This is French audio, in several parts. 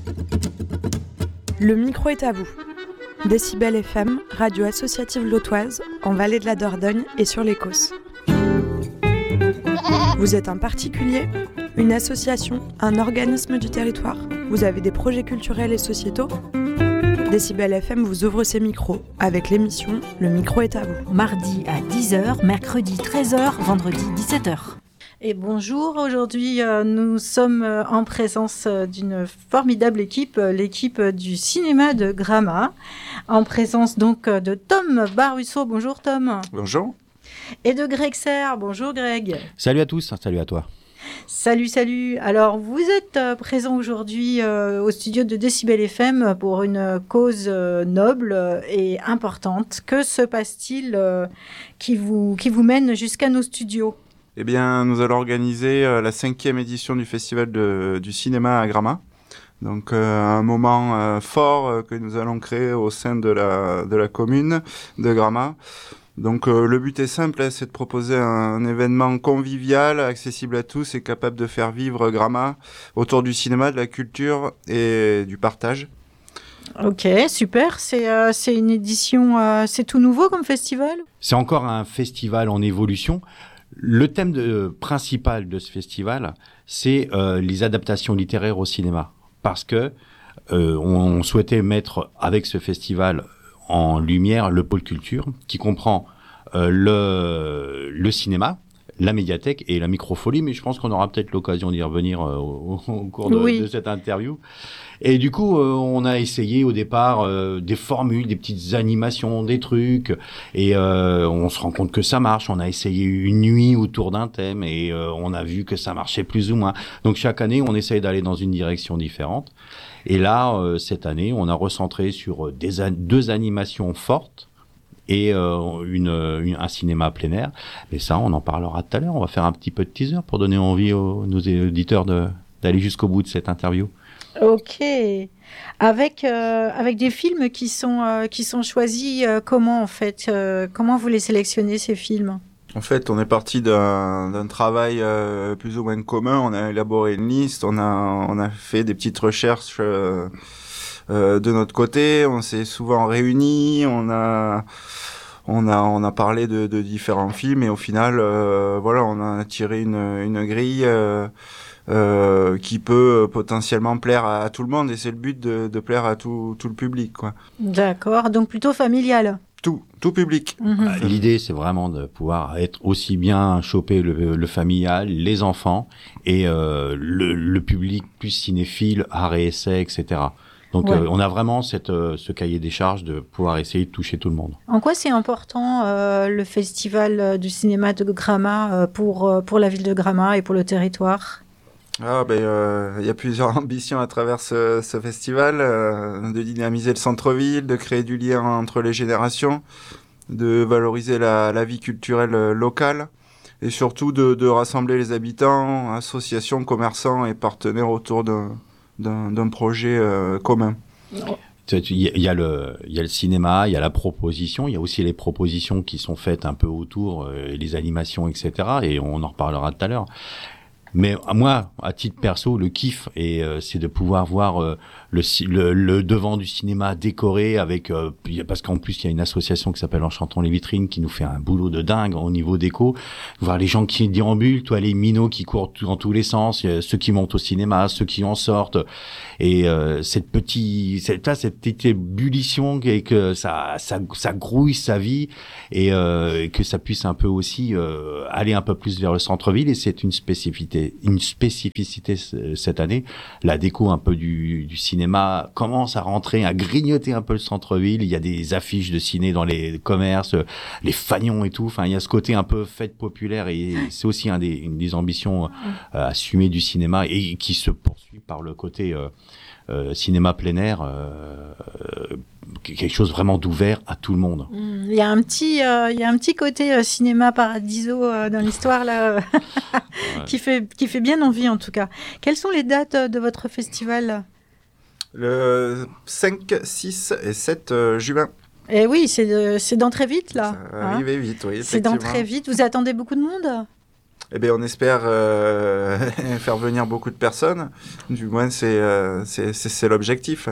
Le micro est à vous. Décibel FM, radio associative lotoise, en Vallée de la Dordogne et sur l'Écosse. Vous êtes un particulier, une association, un organisme du territoire. Vous avez des projets culturels et sociétaux. Décibel FM vous ouvre ses micros avec l'émission Le micro est à vous. Mardi à 10h, mercredi 13h, vendredi 17h. Et bonjour, aujourd'hui nous sommes en présence d'une formidable équipe, l'équipe du cinéma de Gramma, en présence donc de Tom Barrusso. Bonjour Tom. Bonjour. Et de Greg Serre. Bonjour Greg. Salut à tous, salut à toi. Salut. Alors, vous êtes présent aujourd'hui au studio de Décibel FM pour une cause noble et importante. Que se passe-t-il qui vous mène jusqu'à nos studios ? Eh bien, nous allons organiser la 5e édition du Festival du cinéma à Gramma. Donc, un moment fort que nous allons créer au sein de la commune de Gramma. Donc le but est simple, c'est de proposer un événement convivial, accessible à tous et capable de faire vivre Gramma autour du cinéma, de la culture et du partage. Ok, super. C'est une édition, c'est tout nouveau comme festival ? C'est encore un festival en évolution. Le thème principal de ce festival, c'est les adaptations littéraires au cinéma. Parce que on souhaitait mettre avec ce festival en lumière le pôle culture qui comprend le cinéma, la médiathèque et la microfolie, mais je pense qu'on aura peut-être l'occasion d'y revenir au cours de cette interview. Et du coup, on a essayé au départ des formules, des petites animations, des trucs, et on se rend compte que ça marche. On a essayé une nuit autour d'un thème et on a vu que ça marchait plus ou moins. Donc chaque année, on essaye d'aller dans une direction différente. Et là, cette année, on a recentré sur deux animations fortes et un cinéma plein air. Et ça, on en parlera tout à l'heure. On va faire un petit peu de teaser pour donner envie à nos auditeurs d'aller jusqu'au bout de cette interview. Ok. Avec des films qui sont choisis, comment en fait comment vous les sélectionnez ces films ? En fait, on est parti d'un travail plus ou moins commun. On a élaboré une liste, on a fait des petites recherches de notre côté. On s'est souvent réunis, on a parlé de différents films et au final, on a tiré une grille qui peut potentiellement plaire à tout le monde et c'est le but de plaire à tout le public, quoi. D'accord, donc plutôt familial. Tout public. Mm-hmm. L'idée, c'est vraiment de pouvoir être aussi bien choper le familial, les enfants et le public plus cinéphile, art et essai, etc. Donc, on a vraiment ce cahier des charges de pouvoir essayer de toucher tout le monde. En quoi c'est important le festival du cinéma de Gramma pour la ville de Gramma et pour le territoire ? Il y a plusieurs ambitions à travers ce festival, de dynamiser le centre-ville, de créer du lien entre les générations, de valoriser la vie culturelle locale et surtout de rassembler les habitants, associations, commerçants et partenaires autour d'un projet commun. Il y a le cinéma, il y a la proposition, il y a aussi les propositions qui sont faites un peu autour, les animations, etc. Et on en reparlera tout à l'heure. Mais moi, à titre perso, le kiff, c'est de pouvoir voir le devant du cinéma décoré avec parce qu'en plus il y a une association qui s'appelle Enchantons les vitrines qui nous fait un boulot de dingue au niveau déco. Voir les gens qui déambulent, les minots qui courent dans tous les sens, ceux qui montent au cinéma, ceux qui en sortent, et cette petite ébullition et que ça grouille sa vie et que ça puisse un peu aussi aller un peu plus vers le centre-ville. Et c'est une spécificité cette année. La déco un peu du cinéma commence à rentrer, à grignoter un peu le centre-ville. Il y a des affiches de ciné dans les commerces, les fanions et tout. Enfin, il y a ce côté un peu fête populaire et c'est aussi une des ambitions assumées du cinéma et qui se poursuit par le côté cinéma plein air, quelque chose vraiment d'ouvert à tout le monde. Il y a un petit côté cinéma paradiso dans l'histoire là, ouais. qui fait bien envie en tout cas. Quelles sont les dates de votre festival ? Le 5, 6 et 7 juin. Et oui, c'est d'entrée vite là. Ça arrive vite, oui. C'est d'entrée vite. Vous attendez beaucoup de monde ? Eh bien, on espère faire venir beaucoup de personnes. Du moins, c'est l'objectif.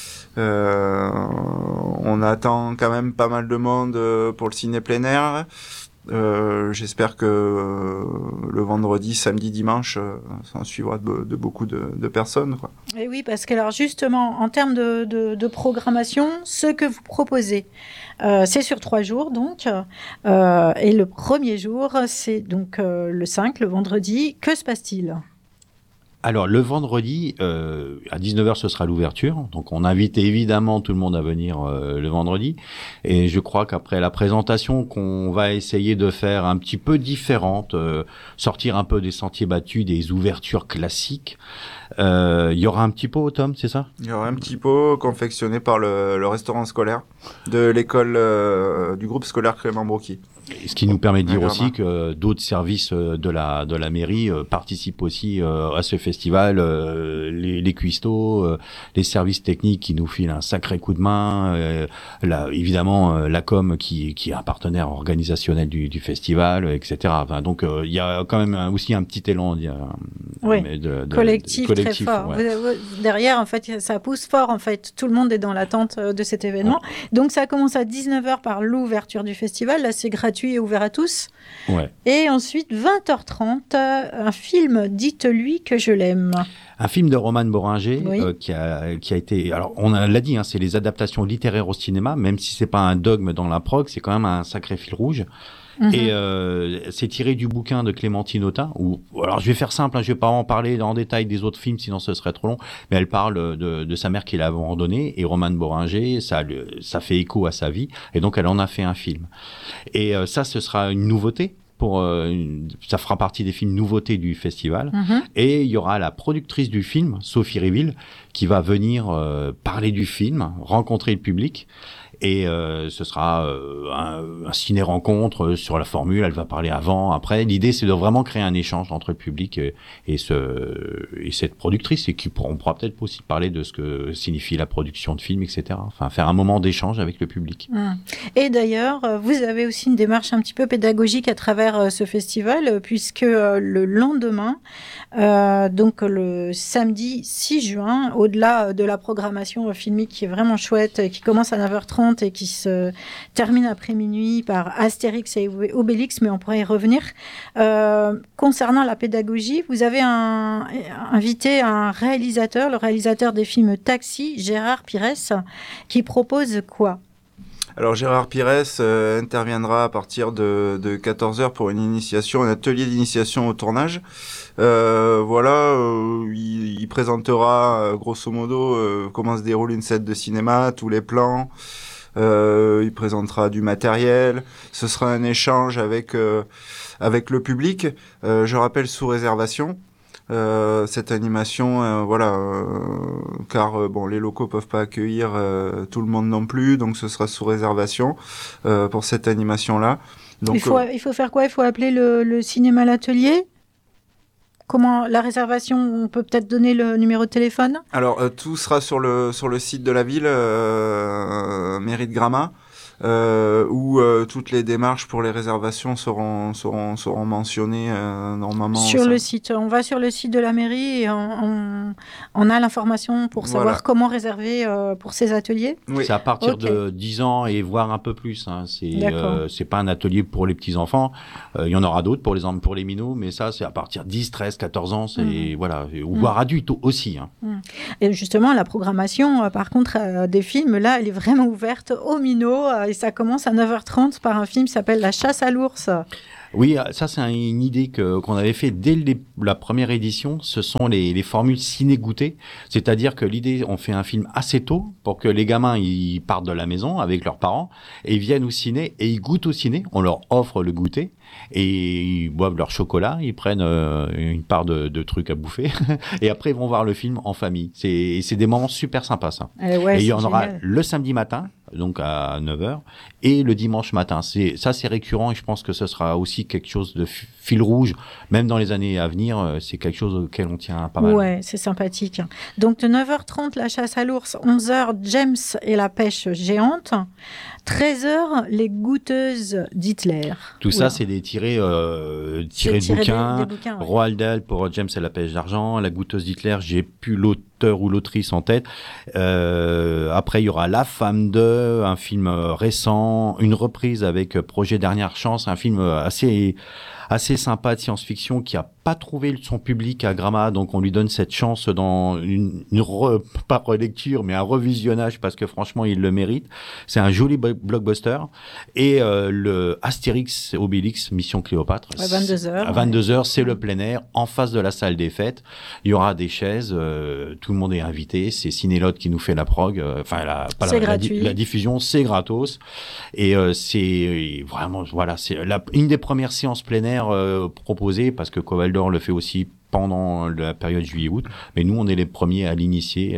On attend quand même pas mal de monde pour le ciné plein air. J'espère que le vendredi, samedi, dimanche, ça en suivra de beaucoup de personnes, quoi. Et oui, parce que alors justement, en termes de programmation, ce que vous proposez, c'est sur 3 jours donc, et le premier jour, c'est donc le 5, le vendredi. Que se passe-t-il ? Alors, le vendredi, à 19h, ce sera l'ouverture. Donc, on invite évidemment tout le monde à venir le vendredi. Et je crois qu'après la présentation qu'on va essayer de faire un petit peu différente, sortir un peu des sentiers battus, des ouvertures classiques, il y aura un petit pot, Tom, c'est ça ? Il y aura un petit pot confectionné par le restaurant scolaire de l'école du groupe scolaire Clément Broqui. Ce qui nous permet de dire aussi que d'autres services de la mairie participent aussi à ce festival, les cuistots, les services techniques qui nous filent un sacré coup de main, évidemment la com qui est un partenaire organisationnel du festival, etc. Enfin, donc il y a quand même aussi un petit élan collectif très fort. Ouais. Derrière, en fait, ça pousse fort. En fait, tout le monde est dans l'attente de cet événement. Ouais. Donc ça commence à 19h par l'ouverture du festival. Là, c'est gratuit et ouvert à tous. Ouais. Et ensuite, 20h30, un film, dites-lui que je l'aime. Un film de Roman Boringer, oui. qui a été... Alors, on l'a dit, c'est les adaptations littéraires au cinéma, même si c'est pas un dogme dans la prog, c'est quand même un sacré fil rouge. Et c'est tiré du bouquin de Clémentine Autain, alors je vais faire simple, je vais pas en parler en détail des autres films, sinon ce serait trop long, mais elle parle de sa mère qui l'a abandonnée, et Roman Boringer, ça fait écho à sa vie, et donc elle en a fait un film. Et ça, ce sera une nouveauté. Ça fera partie des films nouveautés du festival. Et il y aura la productrice du film, Sophie Riville, qui va venir parler du film, rencontrer le public. Et ce sera un ciné-rencontre sur la formule. Elle va parler avant, après. L'idée, c'est de vraiment créer un échange entre le public et cette productrice, et on pourra peut-être aussi parler de ce que signifie la production de films, etc. Enfin, faire un moment d'échange avec le public. Et d'ailleurs, vous avez aussi une démarche un petit peu pédagogique à travers ce festival, puisque le lendemain, donc le samedi 6 juin, au-delà de la programmation filmique qui est vraiment chouette, qui commence à 9h30 et qui se termine après minuit par Astérix et Obélix, mais on pourrait y revenir. Concernant la pédagogie, vous avez invité un réalisateur, le réalisateur des films Taxi, Gérard Pires, qui propose quoi ? Alors Gérard Pires interviendra à partir de 14h pour une initiation, un atelier d'initiation au tournage. Il présentera grosso modo comment se déroule une scène de cinéma, tous les plans. Il présentera du matériel. Ce sera un échange avec le public. Je rappelle, sous réservation. Cette animation, car les locaux peuvent pas accueillir tout le monde non plus, donc ce sera sous réservation pour cette animation-là. Donc, il faut faire quoi ? Il faut appeler le cinéma l'atelier ? Comment la réservation ? On peut peut-être donner le numéro de téléphone ? Alors tout sera sur le site de la ville, mairie de Gramat. Où toutes les démarches pour les réservations seront mentionnées normalement. Sur le site, on va sur le site de la mairie et on a l'information pour savoir comment réserver pour ces ateliers. Oui. C'est à partir de 10 ans et voire un peu plus. C'est pas un atelier pour les petits enfants. Il y en aura d'autres pour les minots, mais ça c'est à partir de 10, 13, 14 ans, ou voire adultes aussi. Et justement, la programmation, par contre, des films, là, elle est vraiment ouverte aux minots. Et ça commence à 9h30 par un film qui s'appelle La chasse à l'ours. Oui, ça c'est une idée qu'on avait fait dès la première édition. Ce sont les formules ciné-goûter. C'est-à-dire que l'idée, on fait un film assez tôt pour que les gamins ils partent de la maison avec leurs parents et ils viennent au ciné et ils goûtent au ciné. On leur offre le goûter et ils boivent leur chocolat, ils prennent une part de trucs à bouffer et après ils vont voir le film en famille. C'est des moments super sympas ça. Et il y en aura le samedi matin. donc à 9h, et le dimanche matin. C'est récurrent et je pense que ce sera aussi quelque chose de fil rouge, même dans les années à venir, c'est quelque chose auquel on tient pas mal. Ouais, c'est sympathique. Donc de 9h30, la chasse à l'ours, 11h, James et la pêche géante, 13h, les goûteuses d'Hitler. Tout ça, c'est des tirés de bouquins. Des bouquins, ouais. Roald Dahl pour James et la pêche d'argent, la goûteuse d'Hitler, j'ai plus l'auteur ou l'autrice en tête. Après, il y aura La femme de, un film récent, une reprise avec Projet Dernière Chance, un film assez sympa de science-fiction qui a pas trouvé son public à Gramma, donc on lui donne cette chance dans pas relecture, mais un revisionnage parce que franchement il le mérite. C'est un joli blockbuster. Et le Astérix Obélix Mission Cléopâtre. À 22h. À 22h, c'est le plein air, en face de la salle des fêtes. Il y aura des chaises, tout le monde est invité. C'est Cinélote qui nous fait la prog, la diffusion, c'est gratos. Et c'est vraiment, voilà, c'est une des premières séances plein air proposées parce que Coval le fait aussi pendant la période juillet-août, mais nous on est les premiers à l'initier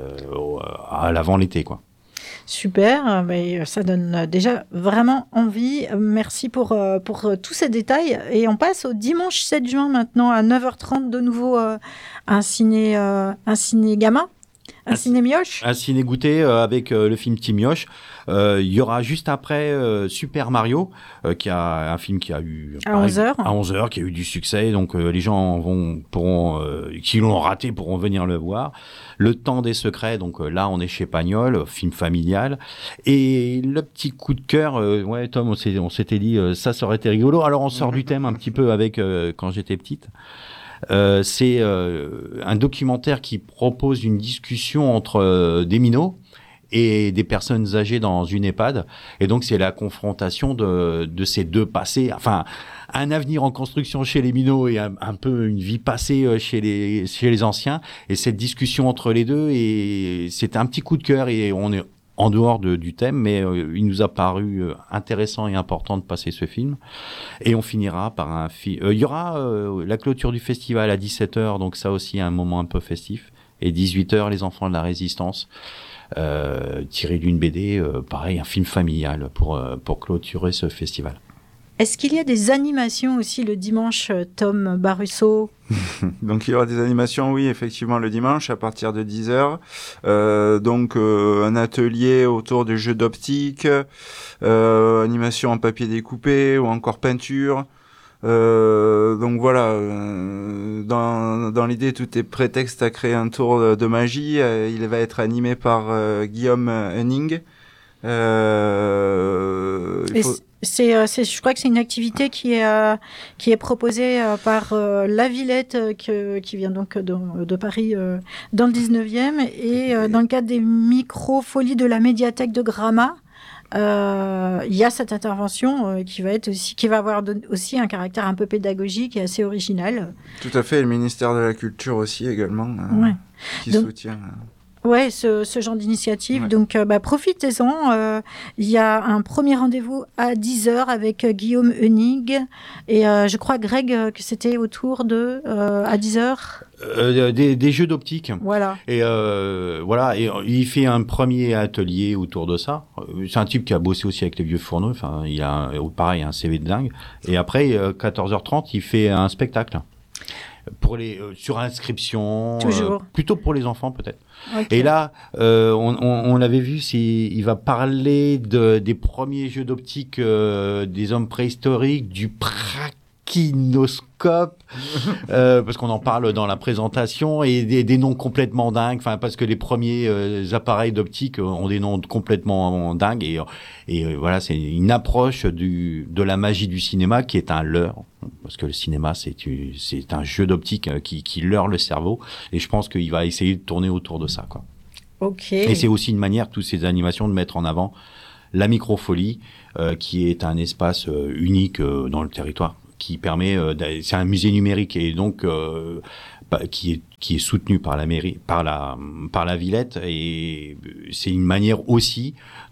à l'avant l'été, quoi. Super, mais ça donne déjà vraiment envie. Merci pour tous ces détails. Et on passe au dimanche 7 juin maintenant à 9h30 de nouveau un ciné Gamma. Un ciné Mioche. Un ciné goûté avec le film Team Mioche. Il y aura juste après Super Mario, qui a un film qui a eu à 11h. À 11h, qui a eu du succès. Donc les gens qui l'ont raté pourront venir le voir. Le Temps des secrets, donc là on est chez Pagnol, film familial. Et le petit coup de cœur, ouais Tom, on s'était dit ça aurait été rigolo. Alors on sort du thème un petit peu avec quand j'étais petite. C'est un documentaire qui propose une discussion entre des minots et des personnes âgées dans une EHPAD. Et donc, c'est la confrontation de ces deux passés. Enfin, un avenir en construction chez les minots et un peu une vie passée chez les anciens. Et cette discussion entre les deux, et c'est un petit coup de cœur. Et on est en dehors du thème, mais il nous a paru intéressant et important de passer ce film. Et on finira par un film. Il y aura la clôture du festival à 17h, donc ça aussi un moment un peu festif. Et 18h, Les Enfants de la Résistance, tiré d'une BD, pareil, un film familial pour clôturer ce festival. Est-ce qu'il y a des animations aussi le dimanche, Tom Barusso? Donc il y aura des animations, oui, effectivement, le dimanche à partir de 10h. Donc un atelier autour des jeux d'optique, animation en papier découpé ou encore peinture. Donc voilà, dans l'idée, tout est prétexte à créer un tour de magie. Il va être animé par Guillaume Henning. Je crois que c'est une activité qui est proposée par La Villette, qui vient donc de Paris, dans le 19e, et dans le cadre des micro-folies de la médiathèque de Gramma. Il y a cette intervention qui va avoir aussi un caractère un peu pédagogique et assez original. Tout à fait, et le ministère de la Culture aussi également, qui soutient. Ouais, ce genre d'initiative. Ouais. Donc, profitez-en. Il y a un premier rendez-vous à 10h avec Guillaume Hennig. Et je crois, Greg, que c'était autour de à 10h. Des jeux d'optique. Voilà. Et voilà. Et il fait un premier atelier autour de ça. C'est un type qui a bossé aussi avec les vieux fourneaux. Enfin, il a pareil un CV de dingue. Et après, 14h30, il fait un spectacle. Pour sur inscription, plutôt pour les enfants peut-être. Okay. Et là, on l'avait vu, il va parler des premiers jeux d'optique des hommes préhistoriques, du prakinoscope, parce qu'on en parle dans la présentation, et des noms complètement dingues, parce que les premiers appareils d'optique ont des noms complètement dingues, et voilà, c'est une approche de la magie du cinéma qui est un leurre. Parce que le cinéma, c'est un jeu d'optique qui leurre le cerveau. Et je pense qu'il va essayer de tourner autour de ça, quoi. Ok. Et c'est aussi une manière, toutes ces animations, de mettre en avant la microfolie, qui est un espace unique dans le territoire, qui permet... c'est un musée numérique, et donc qui est soutenu par la mairie, par la Villette. Et c'est une manière aussi